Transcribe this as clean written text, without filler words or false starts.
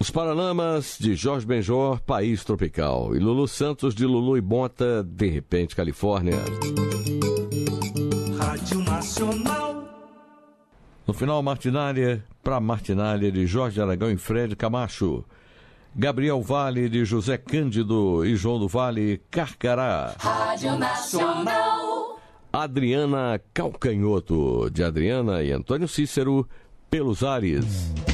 Os Paralamas, de Jorge Benjor, País Tropical. E Lulu Santos, de Lulu e Bonta, De Repente, Califórnia. Rádio Nacional. No final, Martinália, pra Martinália, de Jorge Aragão e Fred Camacho. Gabriel Vale, de José Cândido e João do Vale, Carcará. Rádio Nacional. Adriana Calcanhoto, de Adriana e Antônio Cícero, Pelos Ares.